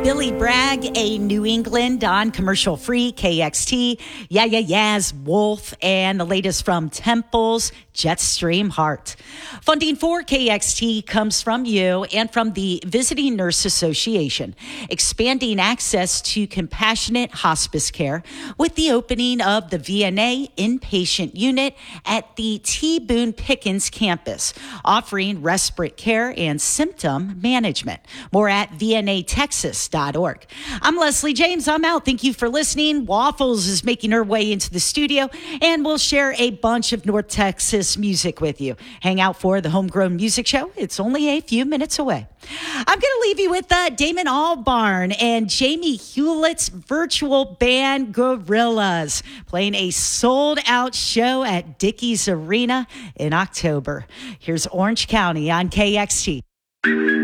Billy Bragg, a New England on commercial-free KXT, Yaz Wolf, and the latest from Temple's Jetstream Heart. Funding for KXT comes from you and from the Visiting Nurse Association, expanding access to compassionate hospice care with the opening of the VNA inpatient unit at the T. Boone Pickens campus, offering respiratory care and symptom management. More at vnatexas.org. I'm Leslie James. I'm out. Thank you for listening. Waffles is making her way into the studio, and we'll share a bunch of North Texas music with you. Hang out for the Homegrown Music Show. It's only a few minutes away. I'm going to leave you with Damon Albarn and Jamie Hewlett's virtual band Gorillas playing a sold-out show at Dickies Arena in October. Here's Orange County on KXT.